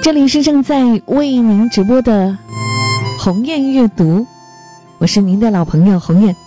这里是正在为您直播的鸿雁阅读，我是您的老朋友鸿雁。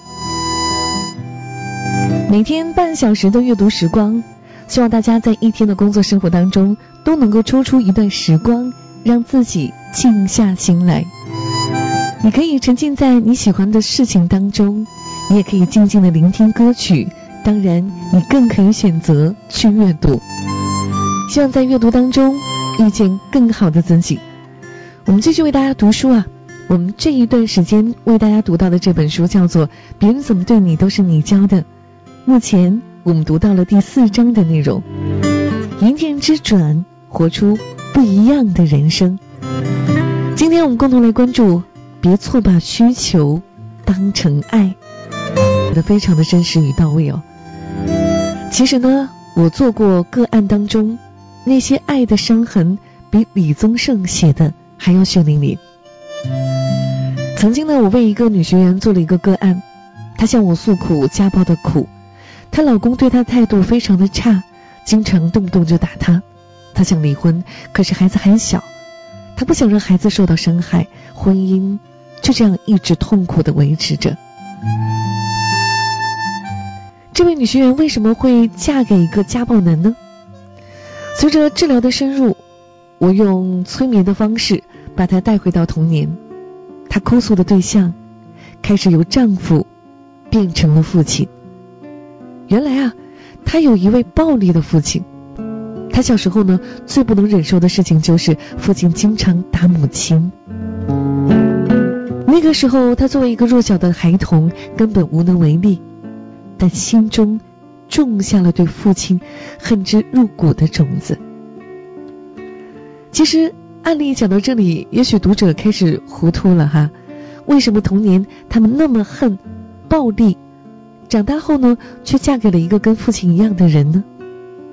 每天半小时的阅读时光，希望大家在一天的工作生活当中都能够抽出一段时光，让自己静下心来。你可以沉浸在你喜欢的事情当中，你也可以静静的聆听歌曲，当然你更可以选择去阅读。希望在阅读当中遇见更好的自己。我们继续为大家读书啊，我们这一段时间为大家读到的这本书叫做《别人怎么对你都是你教的》。目前我们读到了第4章的内容，一念之转，活出不一样的人生。今天我们共同来关注，别错把需求当成爱，觉得非常的真实与到位哦。其实呢，我做过个案当中，那些爱的伤痕比李宗盛写的还要血淋淋。曾经呢，我为一个女学员做了一个个案，她向我诉苦家暴的苦，她老公对她态度非常的差，经常动不动就打她。她想离婚，可是孩子还小，她不想让孩子受到伤害，婚姻就这样一直痛苦的维持着。这位女学员为什么会嫁给一个家暴男呢？随着治疗的深入，我用催眠的方式把她带回到童年。她哭诉的对象开始由丈夫变成了父亲。原来啊，她有一位暴力的父亲。她小时候呢，最不能忍受的事情就是父亲经常打母亲。那个时候她作为一个弱小的孩童根本无能为力，但心中种下了对父亲恨之入骨的种子。其实案例讲到这里，也许读者开始糊涂了哈，为什么童年他们那么恨暴力，长大后呢却嫁给了一个跟父亲一样的人呢？